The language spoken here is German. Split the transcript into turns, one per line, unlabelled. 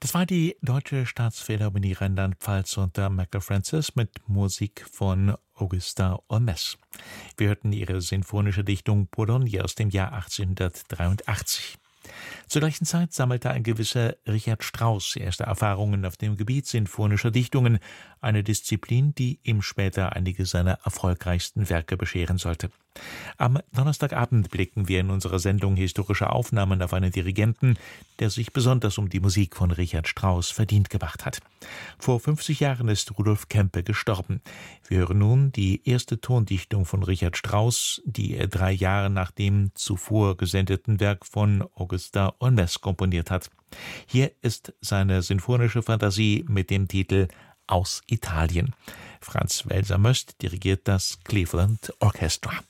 Das war die Deutsche Staatsphilharmonie Rheinland-Pfalz unter Michael Francis mit Musik von Augusta Holmès. Wir hörten ihre sinfonische Dichtung Polonie aus dem Jahr 1883. Zur gleichen Zeit sammelte ein gewisser Richard Strauss erste Erfahrungen auf dem Gebiet sinfonischer Dichtungen, eine Disziplin, die ihm später einige seiner erfolgreichsten Werke bescheren sollte. Am Donnerstagabend blicken wir in unserer Sendung Historische Aufnahmen auf einen Dirigenten, der sich besonders um die Musik von Richard Strauss verdient gemacht hat. Vor 50 Jahren ist Rudolf Kempe gestorben. Wir hören nun die erste Tondichtung von Richard Strauss, die er 3 Jahre nach dem zuvor gesendeten Werk von Augusta Holmès komponiert hat. Hier ist seine sinfonische Fantasie mit dem Titel Aus Italien. Franz Welser-Möst dirigiert das Cleveland Orchestra.